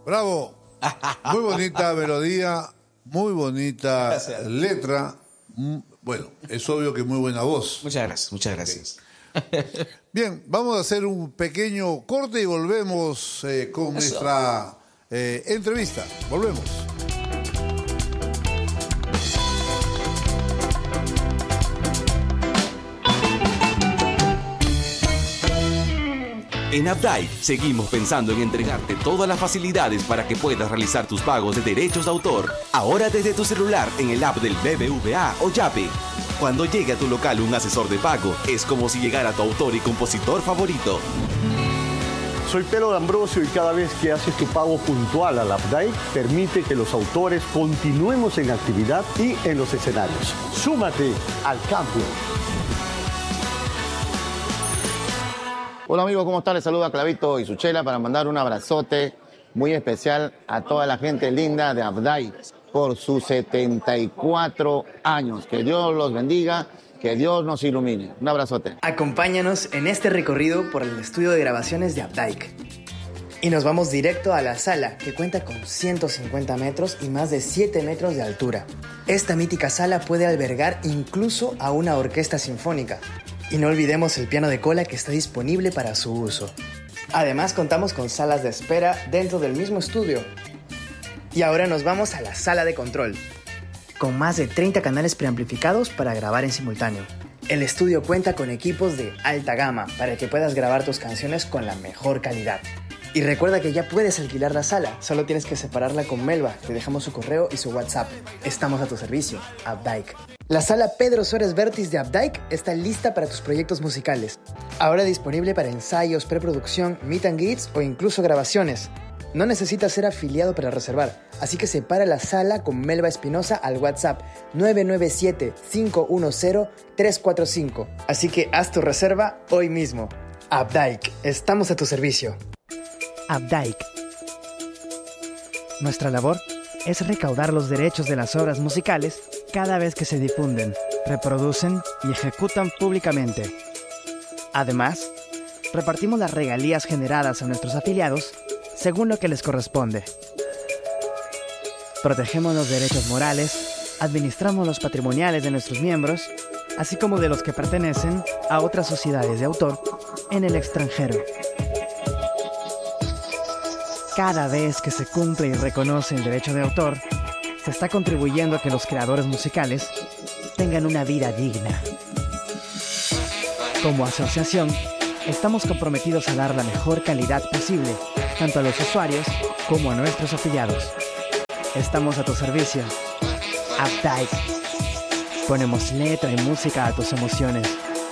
Bravo. Muy bonita melodía, muy bonita Gracias. letra. Bueno, es obvio que muy buena voz. Muchas gracias, muchas gracias. Bien, vamos a hacer un pequeño corte y volvemos con nuestra entrevista. Volvemos. En Updike seguimos pensando en entregarte todas las facilidades para que puedas realizar tus pagos de derechos de autor, ahora desde tu celular en el app del BBVA o Yape. Cuando llegue a tu local un asesor de pago, es como si llegara tu autor y compositor favorito. Soy Pedro D'Ambrosio y cada vez que haces tu pago puntual al Updike, permite que los autores continuemos en actividad y en los escenarios. Súmate al cambio. Hola amigos, ¿cómo están? Les saluda Clavito y Suchela para mandar un abrazote muy especial a toda la gente linda de Updike por sus 74 años. Que Dios los bendiga, que Dios nos ilumine. Un abrazote. Acompáñanos en este recorrido por el estudio de grabaciones de Updike. Y nos vamos directo a la sala, que cuenta con 150 metros y más de 7 metros de altura. Esta mítica sala puede albergar incluso a una orquesta sinfónica. Y no olvidemos el piano de cola que está disponible para su uso. Además, contamos con salas de espera dentro del mismo estudio. Y ahora nos vamos a la sala de control, con más de 30 canales preamplificados para grabar en simultáneo. El estudio cuenta con equipos de alta gama para que puedas grabar tus canciones con la mejor calidad. Y recuerda que ya puedes alquilar la sala, solo tienes que separarla con Melba. Te dejamos su correo y su WhatsApp. Estamos a tu servicio, Updike. La sala Pedro Suárez Vértiz de Updike está lista para tus proyectos musicales. Ahora disponible para ensayos, preproducción, meet and greets o incluso grabaciones. No necesitas ser afiliado para reservar, así que separa la sala con Melba Espinosa al WhatsApp 997-510-345. Así que haz tu reserva hoy mismo. Updike, estamos a tu servicio. Updike. Nuestra labor es recaudar los derechos de las obras musicales cada vez que se difunden, reproducen y ejecutan públicamente. Además, repartimos las regalías generadas a nuestros afiliados según lo que les corresponde. Protegemos los derechos morales, administramos los patrimoniales de nuestros miembros, así como de los que pertenecen a otras sociedades de autor en el extranjero. Cada vez que se cumple y reconoce el derecho de autor, se está contribuyendo a que los creadores musicales tengan una vida digna. Como asociación, estamos comprometidos a dar la mejor calidad posible, tanto a los usuarios como a nuestros afiliados. Estamos a tu servicio. Updike. Ponemos letra y música a tus emociones.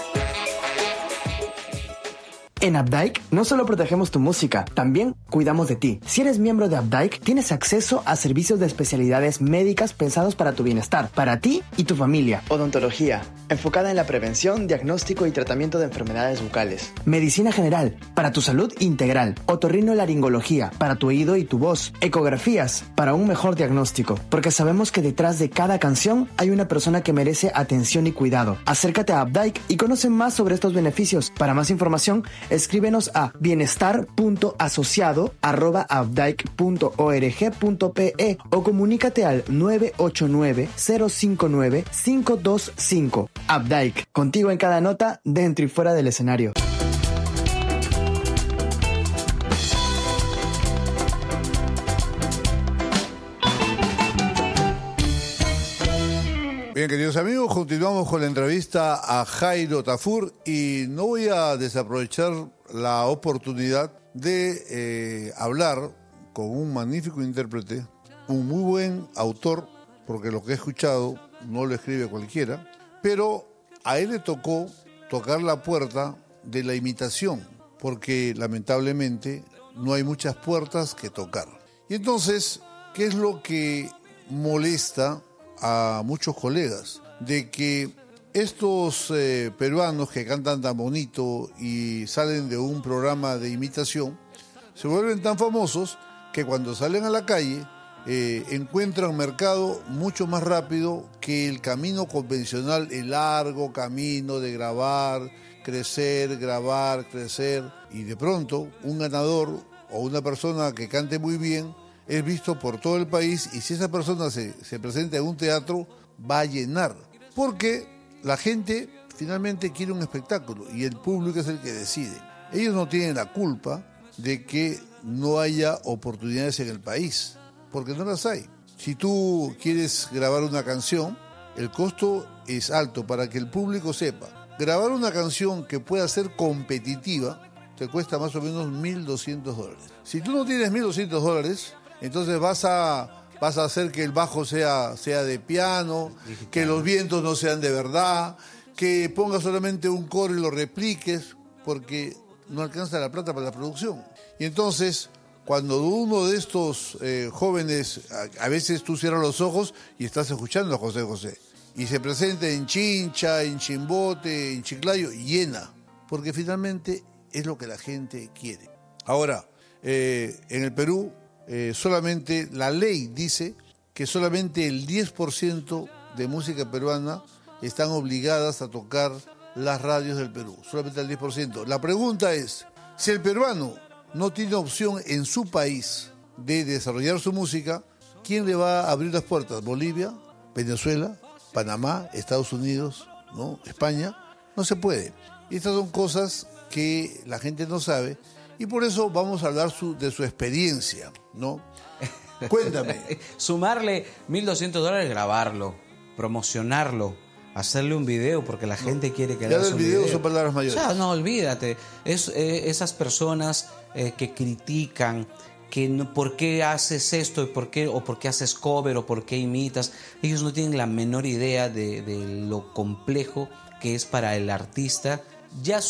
En Updike no solo protegemos tu música, también cuidamos de ti. Si eres miembro de Updike, tienes acceso a servicios de especialidades médicas pensados para tu bienestar, para ti y tu familia. Odontología, enfocada en la prevención, diagnóstico y tratamiento de enfermedades bucales. Medicina general, para tu salud integral. Otorrinolaringología, para tu oído y tu voz. Ecografías, para un mejor diagnóstico. Porque sabemos que detrás de cada canción hay una persona que merece atención y cuidado. Acércate a Updike y conoce más sobre estos beneficios. Para más información, escríbenos a bienestar.asociado@updike.org.pe o comunícate al 989-059-525. Updike, contigo en cada nota, dentro y fuera del escenario. Bien, queridos amigos, continuamos con la entrevista a Jairo Tafur y no voy a desaprovechar la oportunidad de hablar con un magnífico intérprete, un muy buen autor, porque lo que he escuchado no lo escribe cualquiera, pero a él le tocó tocar la puerta de la imitación, porque lamentablemente no hay muchas puertas que tocar. Y entonces, ¿qué es lo que molesta a muchos colegas? De que estos peruanos que cantan tan bonito y salen de un programa de imitación se vuelven tan famosos que cuando salen a la calle encuentran mercado mucho más rápido que el camino convencional, el largo camino de grabar, crecer, y de pronto un ganador o una persona que cante muy bien es visto por todo el país, y si esa persona se presenta en un teatro, va a llenar. Porque la gente finalmente quiere un espectáculo y el público es el que decide. Ellos no tienen la culpa de que no haya oportunidades en el país, porque no las hay. Si tú quieres grabar una canción, el costo es alto. Para que el público sepa, grabar una canción que pueda ser competitiva te cuesta más o menos $1,200. Si tú no tienes $1,200, entonces vas a hacer que el bajo sea de piano, que los vientos no sean de verdad, que pongas solamente un coro y lo repliques, porque no alcanza la plata para la producción. Y entonces, cuando uno de estos jóvenes, a veces tú cierras los ojos y estás escuchando a José José, y se presenta en Chincha, en Chimbote, en Chiclayo, llena, porque finalmente es lo que la gente quiere. Ahora, en el Perú, solamente la ley dice que solamente el 10% de música peruana están obligadas a tocar las radios del Perú, solamente el 10%. La pregunta es, si el peruano no tiene opción en su país de desarrollar su música, ¿quién le va a abrir las puertas? ¿Bolivia? ¿Venezuela? ¿Panamá? ¿Estados Unidos? ¿No? ¿España? No se puede. Y estas son cosas que la gente no sabe, y por eso vamos a hablar de su experiencia, ¿no? Cuéntame. Sumarle $1,200, grabarlo, promocionarlo, hacerle un video, porque la gente quiere que hagas un video. Son palabras mayores. O sea, no, olvídate. Esas personas que critican que no, por qué haces esto, o por qué haces cover, o por qué imitas, ellos no tienen la menor idea de lo complejo que es para el artista ya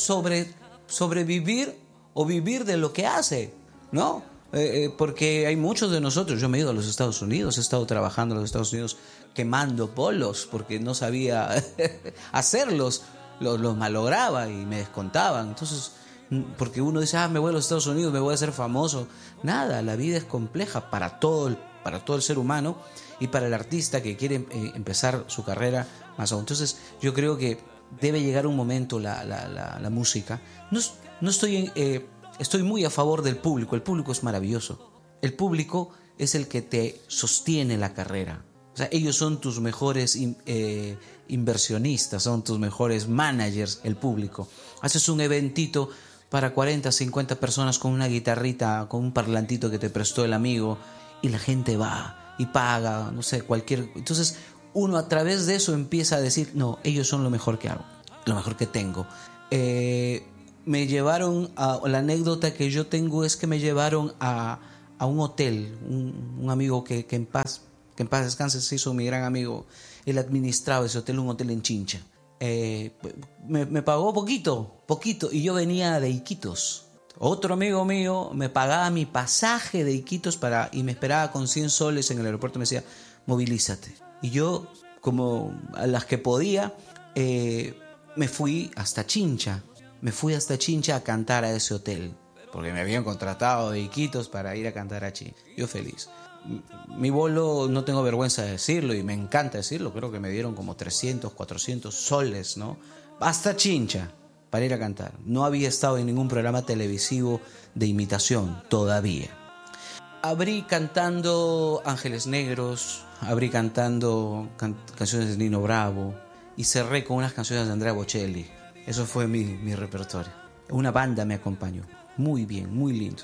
sobrevivir o vivir de lo que hace, ¿no? Porque hay muchos de nosotros, yo me he ido a los Estados Unidos, he estado trabajando en los Estados Unidos quemando polos porque no sabía hacerlos, los malograba y me descontaban. Entonces, porque uno dice, me voy a los Estados Unidos, me voy a hacer famoso. Nada, la vida es compleja para todo el ser humano y para el artista que quiere empezar su carrera más aún. Entonces, yo creo que debe llegar un momento la música. No estoy muy a favor del público. El público es maravilloso. El público es el que te sostiene la carrera. O sea, ellos son tus mejores inversionistas, son tus mejores managers, el público. Haces un eventito para 40, 50 personas con una guitarrita, con un parlantito que te prestó el amigo, y la gente va y paga, no sé, cualquier... Entonces, uno a través de eso empieza a decir, no, ellos son lo mejor que hago, lo mejor que tengo. Me llevaron la anécdota que yo tengo es que me llevaron a un hotel, un amigo que en paz descanse, se hizo mi gran amigo. Él administraba ese hotel, un hotel en Chincha. Me pagó poquito, y yo venía de Iquitos. Otro amigo mío me pagaba mi pasaje de Iquitos y me esperaba con 100 soles en el aeropuerto. Me decía, movilízate. Y yo, como a las que podía, me fui hasta Chincha. Me fui hasta Chincha a cantar a ese hotel, porque me habían contratado de Iquitos para ir a cantar a Chincha. Yo feliz. Mi bolo, no tengo vergüenza de decirlo y me encanta decirlo, creo que me dieron como 300, 400 soles, ¿no? Hasta Chincha para ir a cantar. No había estado en ningún programa televisivo de imitación todavía. Abrí cantando Ángeles Negros, abrí cantando canciones de Nino Bravo y cerré con unas canciones de Andrea Bocelli. Eso fue mi repertorio. Una banda me acompañó. Muy bien, muy lindo.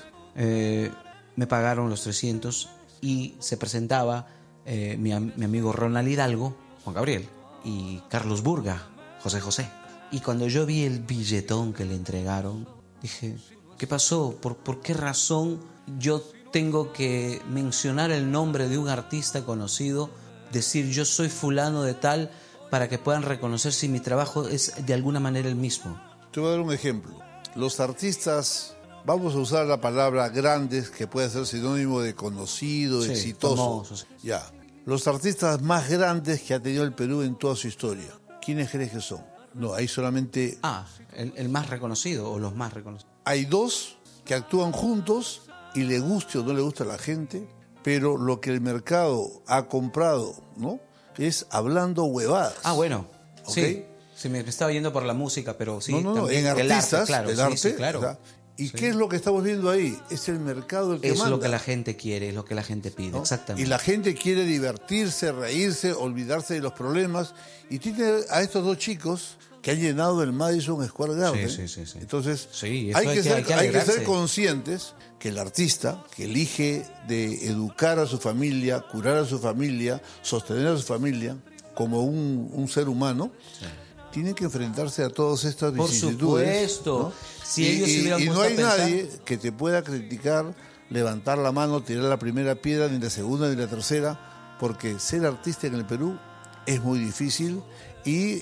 Me pagaron los 300 y se presentaba mi amigo Ronald Hidalgo, Juan Gabriel, y Carlos Burga, José José. Y cuando yo vi el billetón que le entregaron, dije, ¿qué pasó? ¿Por qué razón yo tengo que mencionar el nombre de un artista conocido, decir yo soy fulano de tal, para que puedan reconocer si mi trabajo es de alguna manera el mismo? Te voy a dar un ejemplo. Los artistas, vamos a usar la palabra grandes, que puede ser sinónimo de conocido, sí, exitoso. Famoso, sí. Ya. Los artistas más grandes que ha tenido el Perú en toda su historia, ¿quiénes crees que son? No, hay solamente... el más reconocido o los más reconocidos. Hay dos que actúan juntos y le guste o no le gusta a la gente, pero lo que el mercado ha comprado, ¿no?, es hablando huevadas. Bueno, ¿okay? Sí, me estaba yendo por la música, pero sí. No, también en artistas, el arte, claro. el arte, sí, claro. O sea, ¿Y qué es lo que estamos viendo ahí? Es el mercado el que manda. Es lo que la gente quiere, es lo que la gente pide, ¿no? exactamente. Y la gente quiere divertirse, reírse, olvidarse de los problemas. Y tiene a estos dos chicos que han llenado el Madison Square Garden. Sí. Entonces, Sí, hay que ser alegrarse. conscientes que el artista que elige de educar a su familia, curar a su familia, sostener a su familia como un ser humano, tiene que enfrentarse a todas estas vicisitudes. Por supuesto. ¿no? Si ellos se hubieran y no puesto a hay pensar... nadie que te pueda criticar, levantar la mano, tirar la primera piedra, ni la segunda, ni la tercera, porque ser artista en el Perú es muy difícil y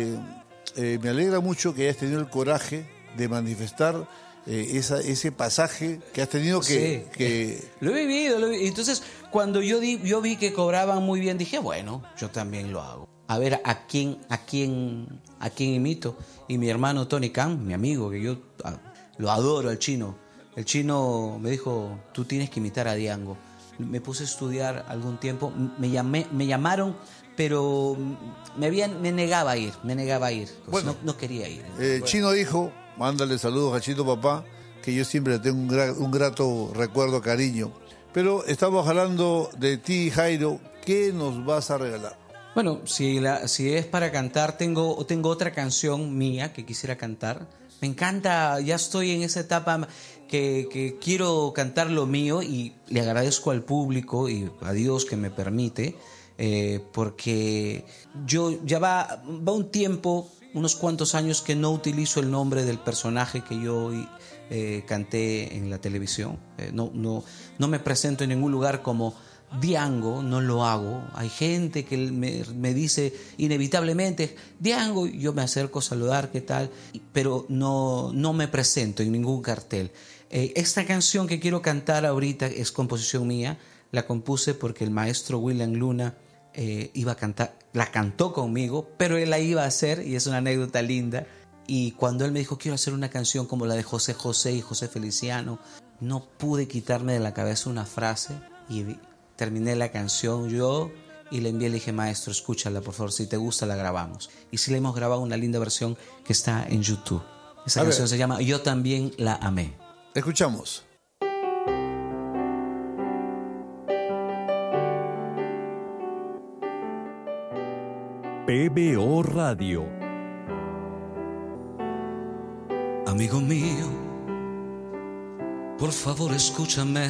me alegra mucho que hayas tenido el coraje de manifestar ese pasaje que has tenido que... Lo he vivido. Entonces, cuando yo vi que cobraban muy bien, dije, bueno, yo también lo hago. A ver, ¿a quién imito? Y mi hermano Tony Khan, mi amigo, que yo lo adoro, el chino. El chino me dijo, tú tienes que imitar a Diango. Me puse a estudiar algún tiempo, me llamaron, pero me negaba a ir. Bueno, no quería ir. Chino dijo, mándale saludos a Chito Papá, que yo siempre le tengo un grato recuerdo, cariño. Pero estamos hablando de ti, Jairo. ¿Qué nos vas a regalar? Bueno, si es para cantar, tengo otra canción mía que quisiera cantar. Me encanta, ya estoy en esa etapa que quiero cantar lo mío y le agradezco al público y a Dios que me permite, porque yo ya va un tiempo, unos cuantos años que no utilizo el nombre del personaje que yo canté en la televisión. No me presento en ningún lugar como Diango, no lo hago. Hay gente que me dice inevitablemente Diango, yo me acerco a saludar, ¿qué tal? Pero no me presento en ningún cartel. Esta canción que quiero cantar ahorita es composición mía. La compuse porque el maestro William Luna iba a cantar, la cantó conmigo, pero él la iba a hacer, y es una anécdota linda. Y cuando él me dijo, quiero hacer una canción como la de José José y José Feliciano, no pude quitarme de la cabeza una frase y terminé la canción yo y le envié, le dije, maestro, escúchala, por favor, si te gusta la grabamos. Y sí le hemos grabado una linda versión que está en YouTube. Esa canción se llama Yo también la amé. Escuchamos. PBO Radio. Amigo mío, por favor escúchame.